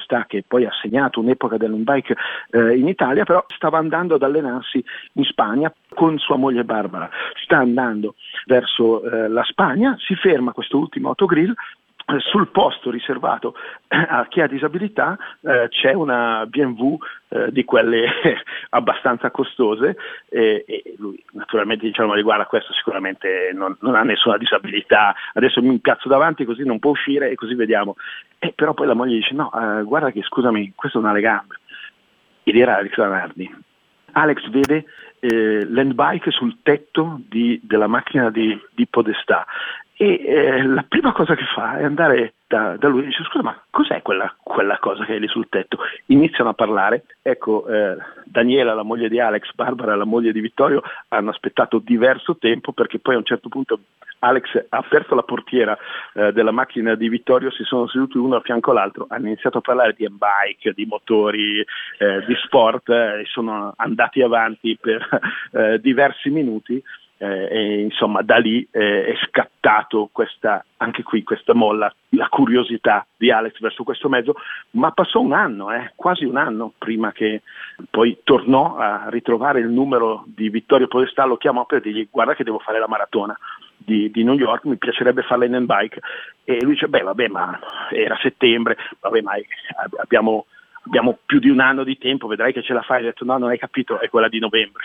Podestà, che poi ha segnato un'epoca dell'handbike in Italia, però stava andando ad allenarsi in Spagna con sua moglie Barbara. Sta andando verso la Spagna, si ferma questo ultimo autogrill. Sul posto riservato a chi ha disabilità c'è una BMW di quelle abbastanza costose e lui naturalmente dice: ma guarda, questo sicuramente non ha nessuna disabilità, adesso mi piazzo davanti così non può uscire e così vediamo. Però poi la moglie dice: no, guarda che scusami, questo non ha le gambe. Ed era Alex Zanardi. Alex vede l'handbike sul tetto della macchina di Podestà e la prima cosa che fa è andare da lui e dice: scusa, ma cos'è quella cosa che è lì sul tetto? Iniziano a parlare. Ecco, Daniela, la moglie di Alex, Barbara, la moglie di Vittorio, hanno aspettato diverso tempo, perché poi a un certo punto Alex ha aperto la portiera della macchina di Vittorio, si sono seduti uno a fianco all'altro, hanno iniziato a parlare di handbike, di motori, di sport, e sono andati avanti per diversi minuti. E insomma da lì è scattato questa molla, la curiosità di Alex verso questo mezzo, ma passò un anno, quasi un anno, prima che poi tornò a ritrovare il numero di Vittorio Podestà, lo chiamò per dirgli: guarda che devo fare la maratona di New York, mi piacerebbe farla in handbike. E lui dice: vabbè, ma era settembre, vabbè, ma abbiamo più di un anno di tempo, vedrai che ce la fai. Ha detto: no, non hai capito, è quella di novembre.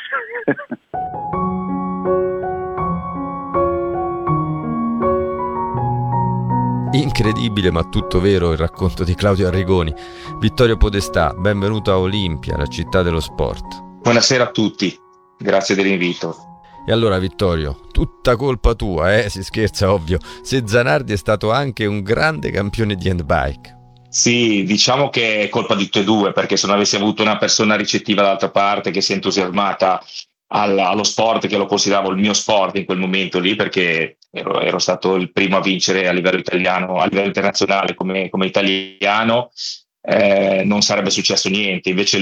Incredibile ma tutto vero il racconto di Claudio Arrigoni. Vittorio Podestà, benvenuto a Olimpia, la città dello sport. Buonasera a tutti, grazie dell'invito. E allora Vittorio, tutta colpa tua, si scherza ovvio, se Zanardi è stato anche un grande campione di handbike. Sì, diciamo che è colpa di tutte e due, perché se non avessi avuto una persona ricettiva dall'altra parte che si è entusiasmata allo sport, che lo consideravo il mio sport in quel momento lì, perché ero stato il primo a vincere a livello italiano, a livello internazionale come italiano, non sarebbe successo niente. Invece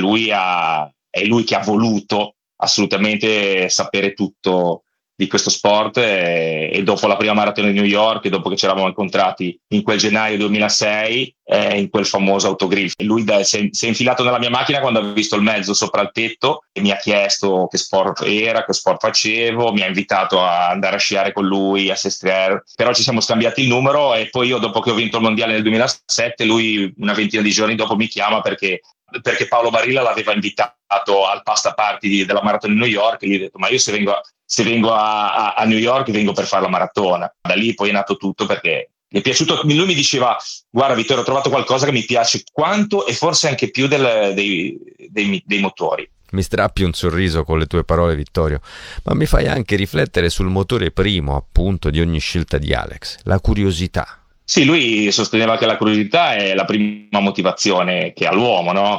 è lui che ha voluto assolutamente sapere tutto di questo sport, e dopo la prima maratona di New York, e dopo che ci eravamo incontrati in quel gennaio 2006, in quel famoso autogrill, lui si è infilato nella mia macchina quando ha visto il mezzo sopra il tetto e mi ha chiesto che sport era, che sport facevo, mi ha invitato a andare a sciare con lui a Sestriere, però ci siamo scambiati il numero, e poi io, dopo che ho vinto il mondiale nel 2007, lui una ventina di giorni dopo mi chiama perché Paolo Barilla l'aveva invitato al pasta party della maratona di New York, e gli ho detto: ma io se vengo a New York vengo per fare la maratona. Da lì poi è nato tutto, perché mi è piaciuto. Lui mi diceva: guarda Vittorio, ho trovato qualcosa che mi piace quanto e forse anche più dei motori. Mi strappi un sorriso con le tue parole, Vittorio, ma mi fai anche riflettere sul motore primo, appunto, di ogni scelta di Alex, la curiosità. Sì, lui sosteneva che la curiosità è la prima motivazione che ha l'uomo, no?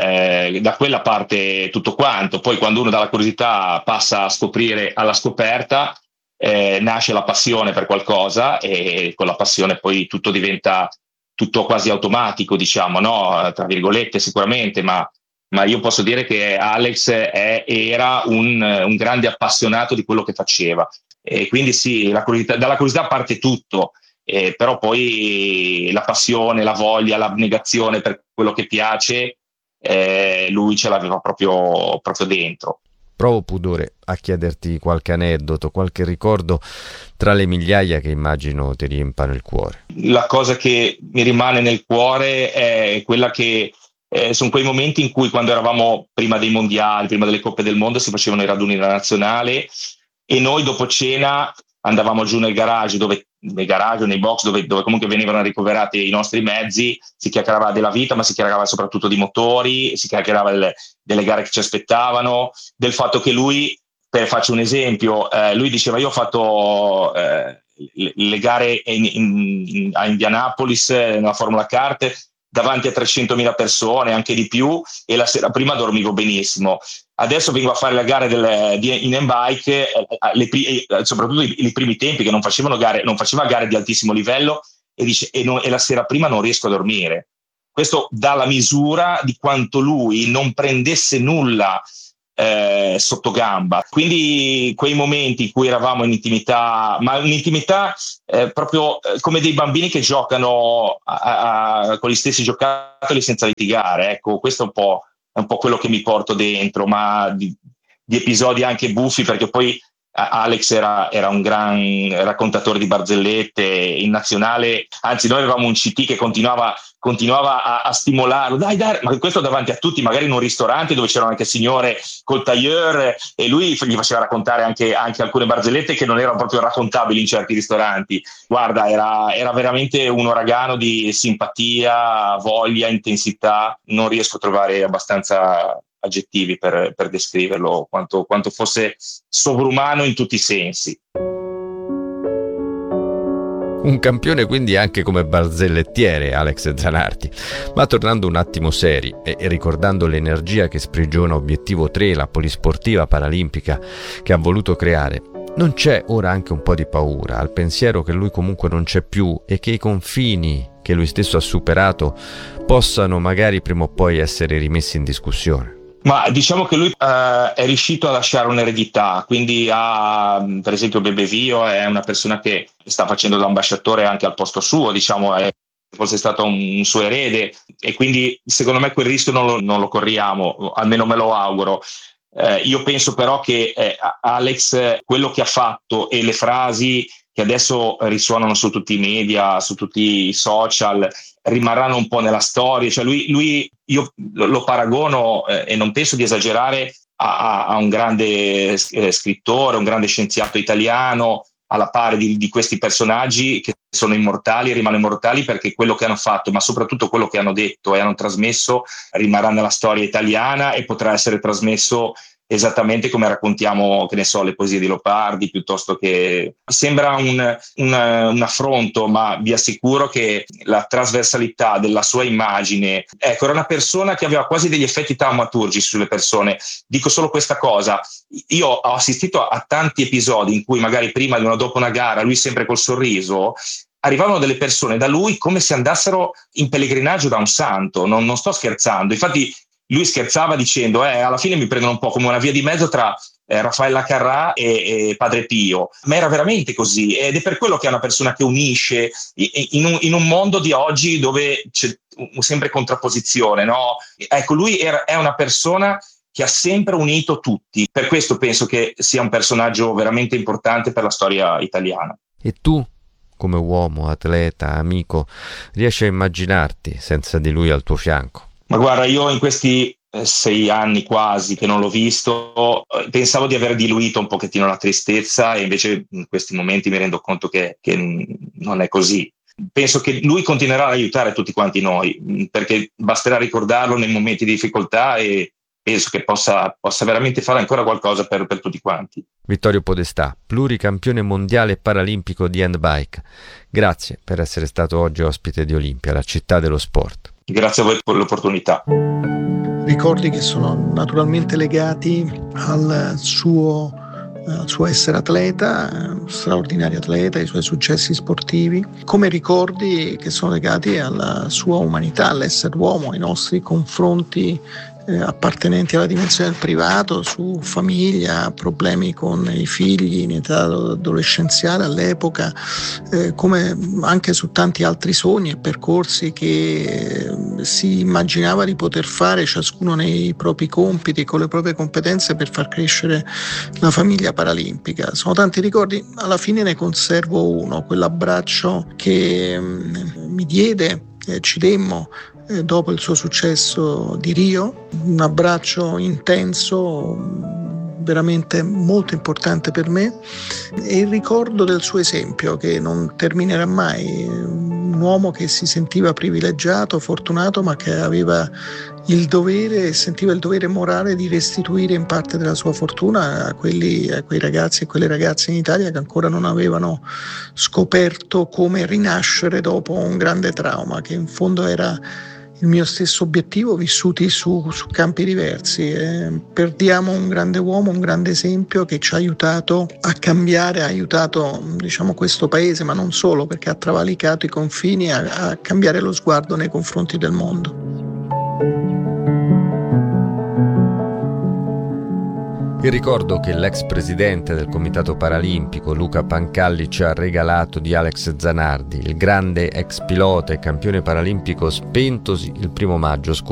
Da quella parte tutto quanto. Poi quando uno dalla curiosità passa a scoprire alla scoperta, nasce la passione per qualcosa, e con la passione poi tutto diventa tutto quasi automatico, diciamo, no? Tra virgolette sicuramente, ma io posso dire che Alex era un grande appassionato di quello che faceva, e quindi sì, dalla curiosità parte tutto. Però poi la passione, la voglia, l'abnegazione per quello che piace, lui ce l'aveva proprio dentro. Provo pudore a chiederti qualche aneddoto, qualche ricordo tra le migliaia che immagino ti riempano il cuore. La cosa che mi rimane nel cuore è quella che sono quei momenti in cui, quando eravamo prima dei mondiali, prima delle Coppe del Mondo, si facevano i raduni della nazionale, e noi dopo cena andavamo giù nel garage o nei box dove comunque venivano ricoverati i nostri mezzi, si chiacchierava della vita, ma si chiacchierava soprattutto di motori, si chiacchierava delle gare che ci aspettavano, del fatto che lui, faccio un esempio, lui diceva: io ho fatto le gare a Indianapolis nella Formula Kart davanti a 300.000 persone, anche di più, e la sera prima dormivo benissimo. Adesso vengo a fare la gara in handbike, soprattutto i primi tempi, che non faceva gare di altissimo livello, e la sera prima non riesco a dormire. Questo dà la misura di quanto lui non prendesse nulla sotto gamba. Quindi quei momenti in cui eravamo in intimità, ma un'intimità proprio come dei bambini che giocano con gli stessi giocattoli senza litigare. Ecco, questo è un po' quello che mi porto dentro, ma di episodi anche buffi, perché poi Alex era un gran raccontatore di barzellette in nazionale, anzi noi avevamo un CT che continuava a stimolarlo, dai, ma questo davanti a tutti, magari in un ristorante dove c'erano anche signore col tailleur, e lui gli faceva raccontare anche alcune barzellette che non erano proprio raccontabili in certi ristoranti. Guarda, era veramente un uragano di simpatia, voglia, intensità. Non riesco a trovare abbastanza aggettivi per descriverlo, quanto fosse sovrumano in tutti i sensi. Un campione quindi anche come barzellettiere, Alex Zanardi. Ma tornando un attimo seri e ricordando l'energia che sprigiona Obiettivo 3, la polisportiva paralimpica che ha voluto creare, non c'è ora anche un po' di paura al pensiero che lui comunque non c'è più e che i confini che lui stesso ha superato possano magari prima o poi essere rimessi in discussione? Ma diciamo che lui è riuscito a lasciare un'eredità, quindi per esempio Bebe Vio è una persona che sta facendo l'ambasciatore anche al posto suo, diciamo, è fosse stato un suo erede, e quindi secondo me quel rischio non lo corriamo, almeno me lo auguro. Io penso però che Alex, quello che ha fatto e le frasi che adesso risuonano su tutti i media, su tutti i social, rimarranno un po' nella storia. Cioè lui io lo paragono, e non penso di esagerare, a un grande scrittore, un grande scienziato italiano, alla pari di questi personaggi che sono immortali e rimangono immortali perché quello che hanno fatto, ma soprattutto quello che hanno detto e hanno trasmesso, rimarrà nella storia italiana e potrà essere trasmesso esattamente come raccontiamo, che ne so, le poesie di Leopardi, piuttosto che... Sembra un affronto, ma vi assicuro che la trasversalità della sua immagine, ecco, era una persona che aveva quasi degli effetti taumaturgici sulle persone. Dico solo questa cosa: io ho assistito a tanti episodi in cui magari prima di dopo una gara, lui sempre col sorriso, arrivavano delle persone da lui come se andassero in pellegrinaggio da un santo, non sto scherzando. Infatti lui scherzava dicendo alla fine mi prendono un po' come una via di mezzo tra Raffaella Carrà e Padre Pio, ma era veramente così, ed è per quello che è una persona che unisce in un mondo di oggi dove c'è sempre contrapposizione, no? Ecco, lui è una persona che ha sempre unito tutti, per questo penso che sia un personaggio veramente importante per la storia italiana. E tu, come uomo, atleta, amico, riesci a immaginarti senza di lui al tuo fianco? Ma guarda, io in questi 6 anni quasi che non l'ho visto, pensavo di aver diluito un pochettino la tristezza, e invece in questi momenti mi rendo conto che non è così. Penso che lui continuerà ad aiutare tutti quanti noi, perché basterà ricordarlo nei momenti di difficoltà, e penso che possa veramente fare ancora qualcosa per tutti quanti. Vittorio Podestà, pluricampione mondiale paralimpico di handbike. Grazie per essere stato oggi ospite di Olimpia, la città dello sport. Grazie a voi per l'opportunità. Ricordi che sono naturalmente legati al suo essere atleta, straordinario atleta, ai suoi successi sportivi, come ricordi che sono legati alla sua umanità, all'essere uomo, ai nostri confronti appartenenti alla dimensione del privato, su famiglia, problemi con i figli in età adolescenziale all'epoca, come anche su tanti altri sogni e percorsi che si immaginava di poter fare ciascuno nei propri compiti, con le proprie competenze, per far crescere la famiglia paralimpica. Sono tanti ricordi, alla fine ne conservo uno, quell'abbraccio che mi diede, ci demmo dopo il suo successo di Rio, un abbraccio intenso, veramente molto importante per me, e il ricordo del suo esempio che non terminerà mai, un uomo che si sentiva privilegiato, fortunato, ma che aveva il dovere, sentiva il dovere morale di restituire in parte della sua fortuna a quei ragazzi e quelle ragazze in Italia che ancora non avevano scoperto come rinascere dopo un grande trauma, che in fondo era il mio stesso obiettivo, vissuti su campi diversi. Perdiamo un grande uomo, un grande esempio che ci ha aiutato a cambiare, ha aiutato, diciamo, questo paese, ma non solo, perché ha travalicato i confini, a cambiare lo sguardo nei confronti del mondo. Il ricordo che l'ex presidente del Comitato Paralimpico Luca Pancalli ci ha regalato di Alex Zanardi, il grande ex pilota e campione paralimpico spentosi il 1 maggio scorso.